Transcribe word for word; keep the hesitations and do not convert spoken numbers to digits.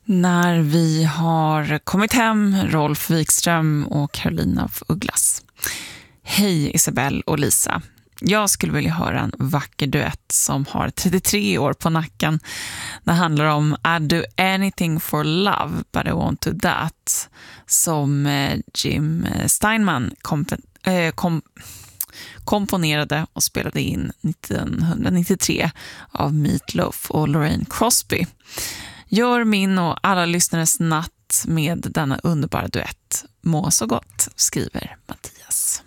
när vi har kommit hem, Rolf Wikström och Carolina af Ugglas. Hej Isabelle och Lisa. Jag skulle vilja höra en vacker duett som har trettiotre år på nacken. Det handlar om I'd do anything for love but I want to that, som Jim Steinman kom, äh, kom, komponerade och spelade in nittonhundranittiotre av Meat Loaf och Lorraine Crosby. Gör min och alla lyssnares natt med denna underbara duett. Må så gott, skriver Mattias.